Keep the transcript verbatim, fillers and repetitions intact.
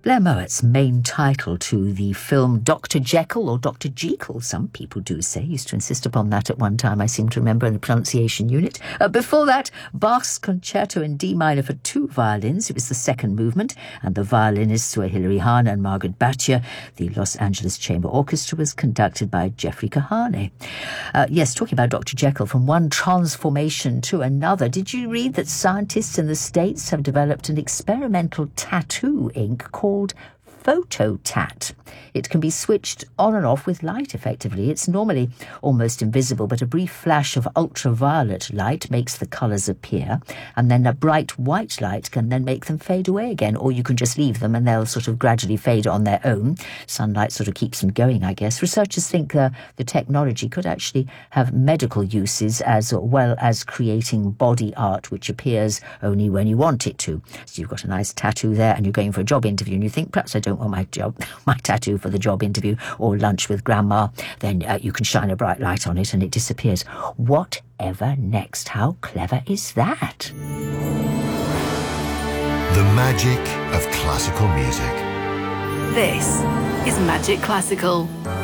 Blair Mowat's main title to the film Doctor Jekyll, or Doctor Jekyll, some people do say. Used to insist upon that at one time, I seem to remember, in the pronunciation unit. Uh, before that, Bach's Concerto in D minor for two violins. It was the second movement, and the violinists were Hilary Hahn and Margaret Batjer. The Los Angeles Chamber Orchestra was conducted by Jeffrey Kahane. Uh, yes, talking about Doctor Jekyll, from one transformation to another, did you read that scientists in the States have developed an experimental tattoo ink called Phototat? It can be switched on and off with light, effectively. It's normally almost invisible, but a brief flash of ultraviolet light makes the colours appear, and then a bright white light can then make them fade away again, or you can just leave them and they'll sort of gradually fade on their own. Sunlight sort of keeps them going, I guess. Researchers think uh, the technology could actually have medical uses as well as creating body art, which appears only when you want it to. So you've got a nice tattoo there and you're going for a job interview and you think, perhaps I don't want my job, my tattoo for the job interview or lunch with grandma. Then uh, you can shine a bright light on it and it disappears. Whatever next? How clever is that? The magic of classical music. This is Magic Classical.